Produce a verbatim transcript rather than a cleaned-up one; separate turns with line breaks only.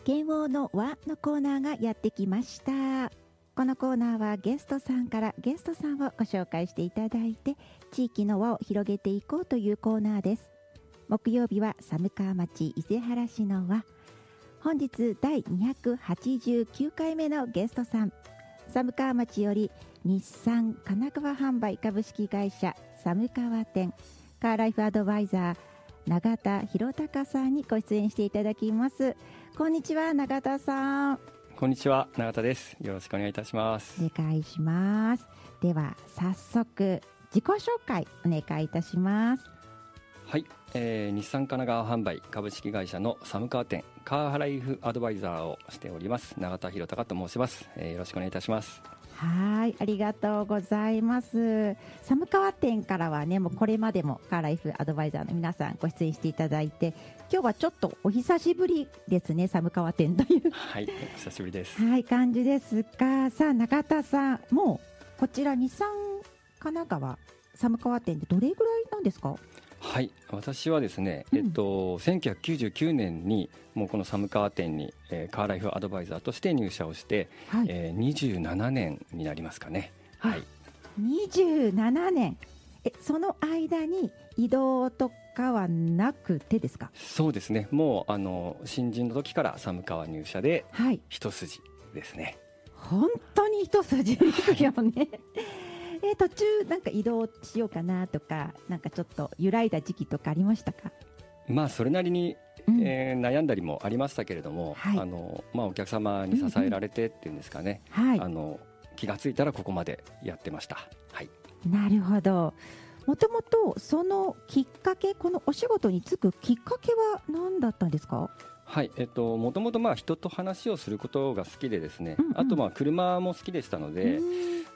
剣王の和のコーナーがやってきました。このコーナーはゲストさんからゲストさんをご紹介していただいて、地域の輪を広げていこうというコーナーです。木曜日は寒川町伊勢原市の輪。本日だいにひゃくはちじゅうきゅうかいめのゲストさん、寒川町より日産神奈川販売株式会社寒川店カーライフアドバイザー永田博隆さんにご出演していただきます。こんにちは、永田さん。
こんにちは、永田です。よろしくお願いいたします。
お願いします。では早速自己紹介お願いいたします。
はい、えー、日産神奈川販売株式会社の寒川店カーライフアドバイザーをしております永田博隆と申します、えー、よろしくお願いいたします。
はい、ありがとうございます。寒川店からはね、もうこれまでもカーライフアドバイザーの皆さんご出演していただいて、今日はちょっとお久しぶりですね、寒川店という
はいお久しぶりです。
はい、感じですが、さあ永田さん、もうこちら日産神奈川寒川店でどれぐらいなんですか？
はい、私はですね、
うん、
えっと、せんきゅうひゃくきゅうじゅうきゅうねんにもうこの寒川店に、えー、カーライフアドバイザーとして入社をして、はい、えー、にじゅうななねんになりますかね。はい、
にじゅうななねん。え、その間に移動とかはなくてですか？
そうですね、もうあの新人の時から寒川入社で、はい、一筋ですね。
本当に一筋ですよね、はい。えー、途中なんか移動しようかなとか、なんかちょっと揺らいだ時期とかありましたか？
まあそれなりに、うんえー、悩んだりもありましたけれども、はい、あのまあ、お客様に支えられてっていうんですかね、うんうん、あの気がついたらここまでやってました。はい、
なるほど。もともとそのきっかけ、このお仕事に就くきっかけは何だったんですか？
はい、えっと、もともとまあ人と話をすることが好きでですね、うんうん、あとまあ車も好きでしたので、